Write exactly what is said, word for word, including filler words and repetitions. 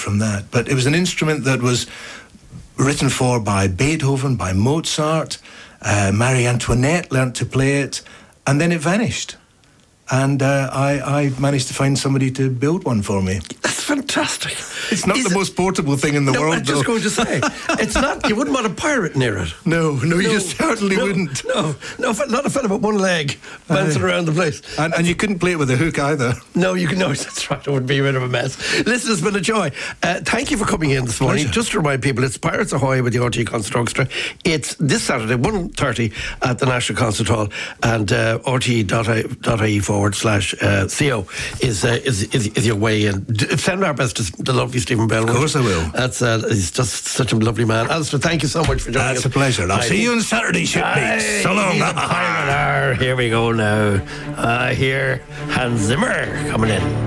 from that. But it was an instrument that was written for by Beethoven, by Mozart. Uh, Marie Antoinette learnt to play it, and then it vanished. And uh, I, I managed to find somebody to build one for me. That's fantastic. It's not Is the it, most portable thing in the no, world, I'm just though. going to say, it's not, you wouldn't want a pirate near it. No, no, you No, certainly no, wouldn't. No, no, not a fella with one leg bouncing Aye. around the place. And, and you couldn't play it with a hook either. No, you can. No, that's right. It would be a bit of a mess. Listen, it's been a joy. Uh, thank you for coming in this morning. Pleasure. Just to remind people, it's Pirates Ahoy with the R T E Concert Orchestra. It's this Saturday, one thirty at the National Concert Hall, and uh, R T E dot I E forward slash uh, C O is, uh, is, is is your way in. D- Send our best to the lovely Stephen Bell. Of course I will. That's uh, he's just such a lovely man. Alistair, thank you so much for joining us. That's a pleasure. I'll I see you on Saturday, shipmates. So long. He's a pirate. Here we go now. I hear Hans Zimmer coming in.